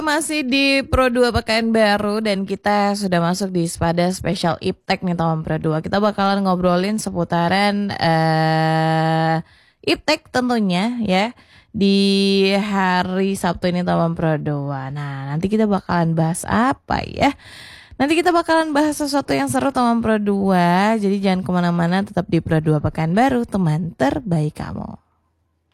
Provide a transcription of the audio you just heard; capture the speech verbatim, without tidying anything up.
Masih di Pro dua Pekanbaru dan kita sudah masuk di Spada Special Iptek nih teman Pro dua. Kita bakalan ngobrolin seputaran uh, Iptek tentunya ya di hari Sabtu ini teman Pro dua. Nah, nanti kita bakalan bahas apa ya? Nanti kita bakalan bahas sesuatu yang seru teman Pro dua. Jadi jangan kemana-mana, tetap di Pro dua Pekanbaru, teman terbaik kamu.